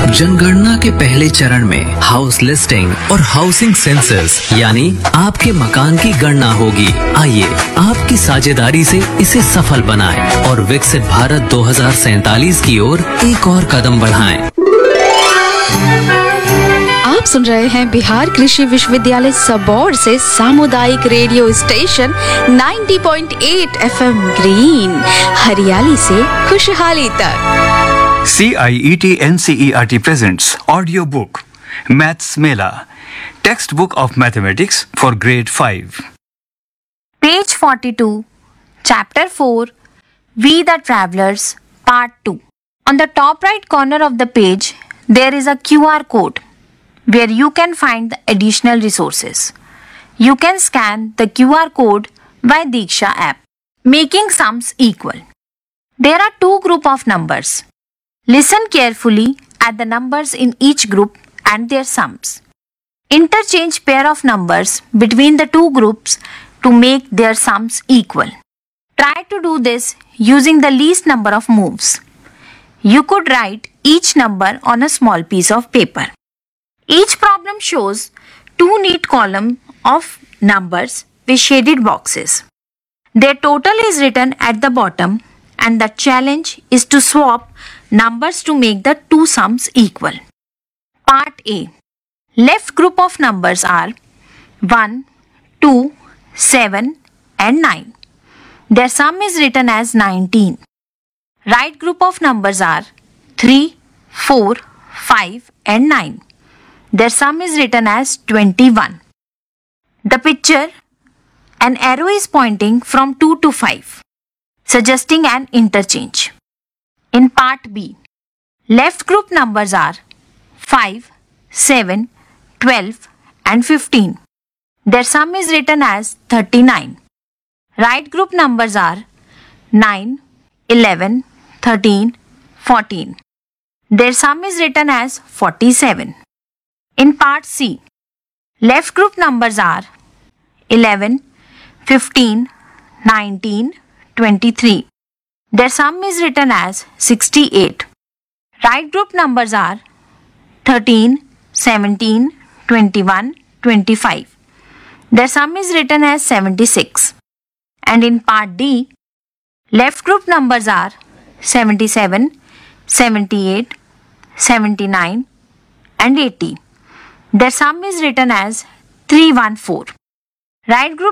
जनगणना के पहले चरण में हाउस लिस्टिंग और हाउसिंग सेंसस यानी आपके मकान की गणना होगी। आइए आपकी साझेदारी से इसे सफल बनाएं और विकसित भारत 2047 की ओर एक और कदम बढ़ाएं। आप सुन रहे हैं बिहार कृषि विश्वविद्यालय सबौर से सामुदायिक रेडियो स्टेशन 90.8 FM ग्रीन, हरियाली से खुशहाली तक। CIET NCERT presents audio book Maths Mela, textbook of mathematics for grade 5. Page 42, Chapter 4, We the Travelers, Part 2. On the top right corner of the page, there is a QR code where you can find the additional resources. You can scan the QR code by Diksha app, making sums equal. There are two groups of numbers. Listen carefully at the numbers in each group and their sums. Interchange pair of numbers between the two groups to make their sums equal. Try to do this using the least number of moves. You could write each number on a small piece of paper. Each problem shows two neat columns of numbers with shaded boxes. Their total is written at the bottom, and the challenge is to swap numbers to make the two sums equal. Part A. Left group of numbers are 1, 2, 7 and 9. Their sum is written as 19. Right group of numbers are 3, 4, 5 and 9. Their sum is written as 21. The picture, an arrow is pointing from 2 to 5, suggesting an interchange. In Part B, left group numbers are 5, 7, 12 and 15. Their sum is written as 39. Right group numbers are 9, 11, 13, 14. Their sum is written as 47. In Part C, left group numbers are 11, 15, 19, 23. Their sum is written as 68. Right group numbers are 13, 17, 21, 25. Their sum is written as 76. And in Part D, left group numbers are 77, 78, 79 and 80. Their sum is written as 314. Right group